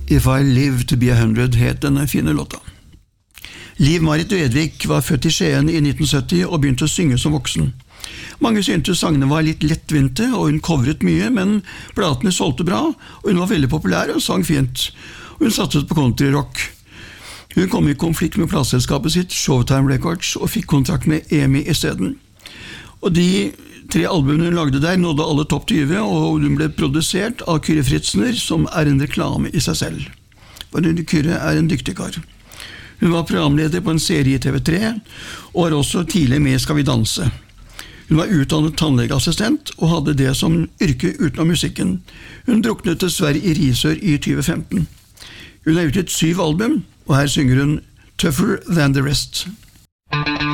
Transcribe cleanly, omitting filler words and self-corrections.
If I Live to be 100 het denne fine låta. Liv-Marit Vedvik var født i Skien i 1970 og begynte å synge som voksen. Mange syntes sangene var litt lettvinte, og hun covret mye, men platene solgte bra, og hun var veldig populær og sang fint. Hun satset på countryrock. Hun kom i konflikt med plateselskapet sitt, Showtime Records, og fikk kontrakt med EMI i stedet. Og de 3 albumene hun lagde der nådde alle topp 20, og hun ble produsert av Kyrre Fritzner, som en reklame i seg selv. For Kyrre en dyktig kar. Hun var programleder på en serie i TV3, og var også tidlig med Skal vi danse. Hun var utdannet tannlegeassistent, og hadde det som yrke utenom musikken. Hun druknet dessverre i Risør i 2015. Hun har utgitt 7 album, og her synger hun Tougher Than the Rest.